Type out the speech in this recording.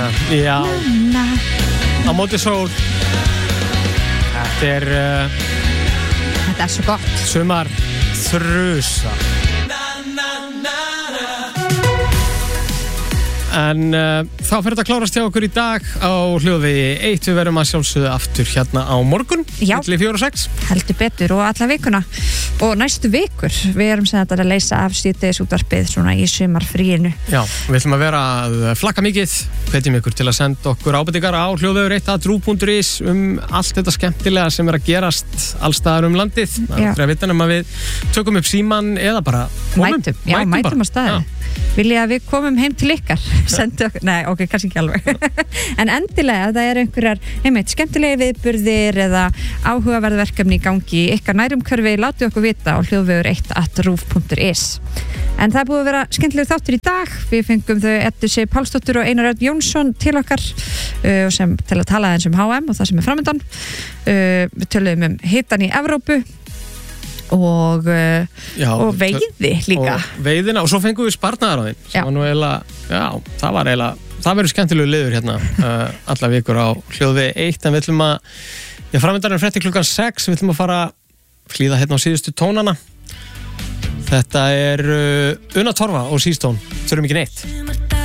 Já, á móti sól. Þetta er svo gott. Sumar þrusa. En þá fer þetta að klárast hjá okkur í dag á Hljóðvegi 1. Við verum að sjálfsögðu aftur hérna á morgun, milli 4 og 6. Heldur betur og alla vikuna og næstu vikur. Við erum sem þetta að leysa af síðdegisútvarpið svona í sumarfríinu. Já, við ætlum að vera að flakka mikið, hvetjum ykkur til að senda okkur ábendingar á hljóðvegur1@ruv.is allt þetta skemmtilega sem er að gerast allstaðar landið. Það er að vita að við tökum upp síman eða bara mætum á staði. Vilja að við komum heim til ykkar? Sendu okkur, nei, ok, kannski ekki alveg. En endilega, það er einhverjar skemmtilegi viðburðir eða áhugaverðverkefni í gangi í ykkar nærumhverfi, látið okkur vita á hljóðvegur1@ruv.is. En það er búið að vera skemmtilegur þáttur í dag. Við fengum þau Eddu Sif Pálsdóttur og Einar Örn Jónsson til okkar sem til að tala eins HM og það sem er framundan. Við töluðum hitann í Evrópu og veiði líka og veiðina og svo fengum við sparnaðar á þeim sem var nú eiginlega það verður skemmtilegu liður hérna alla vikur á Hljóðvegi 1 en við ætlum að framöndan er fréttir klukkan 6 við ætlum að fara hlýða hérna á síðustu tónana þetta er Una Torfa og Sístón þurfum ekki neitt